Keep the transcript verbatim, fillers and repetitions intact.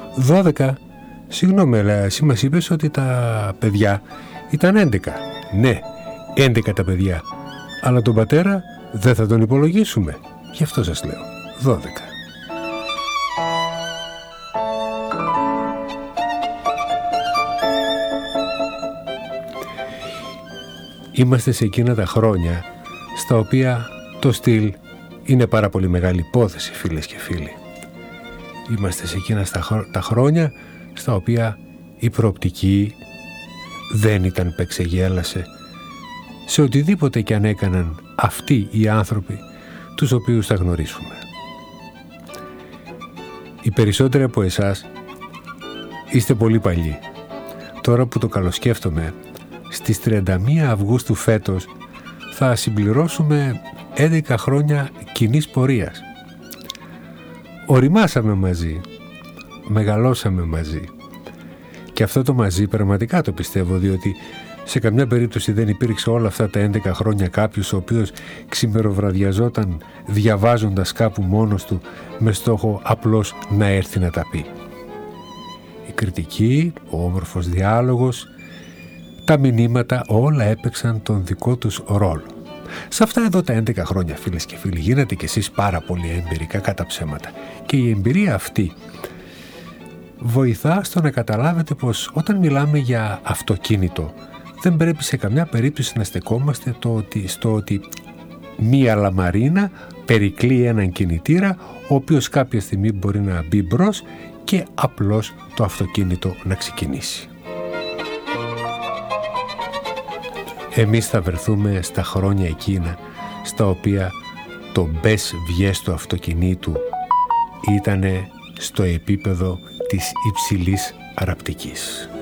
δώδεκα. Συγγνώμη, αλλά εσύ μας είπες ότι τα παιδιά ήταν έντεκα. Ναι, έντεκα τα παιδιά. Αλλά τον πατέρα δεν θα τον υπολογίσουμε. Γι' αυτό σας λέω, δώδεκα. Είμαστε σε εκείνα τα χρόνια στα οποία το στυλ είναι πάρα πολύ μεγάλη υπόθεση, φίλες και φίλοι. Είμαστε σε εκείνα τα χρόνια στα οποία η προοπτική δεν ήταν πεξεγέλασε σε οτιδήποτε και αν έκαναν αυτοί οι άνθρωποι τους οποίους θα γνωρίσουμε. Οι περισσότεροι από εσάς είστε πολύ παλιοί. Τώρα που το καλοσκέφτομαι, στις τριάντα μία Αυγούστου φέτος θα συμπληρώσουμε έντεκα χρόνια κοινής πορείας. Οριμάσαμε μαζί, μεγαλώσαμε μαζί. Και αυτό το μαζί πραγματικά το πιστεύω, διότι σε καμιά περίπτωση δεν υπήρξε όλα αυτά τα έντεκα χρόνια κάποιος ο οποίος ξημεροβραδιαζόταν διαβάζοντας κάπου μόνος του με στόχο απλώς να έρθει να τα πει. Η κριτική, ο όμορφος διάλογος, τα μηνύματα όλα έπαιξαν τον δικό τους ρόλο. Σε αυτά εδώ τα έντεκα χρόνια, φίλες και φίλοι, γίνατε κι εσείς πάρα πολύ εμπειρικά κατά ψέματα. Και η εμπειρία αυτή βοηθά στο να καταλάβετε πως όταν μιλάμε για αυτοκίνητο δεν πρέπει σε καμιά περίπτωση να στεκόμαστε το ότι, στο ότι μία λαμαρίνα περικλεί έναν κινητήρα ο οποίος κάποια στιγμή μπορεί να μπει μπρος και απλώς το αυτοκίνητο να ξεκινήσει. Εμείς θα βρεθούμε στα χρόνια εκείνα στα οποία το μπες βιές του αυτοκινήτου ήτανε στο επίπεδο της υψηλής αραπτικής.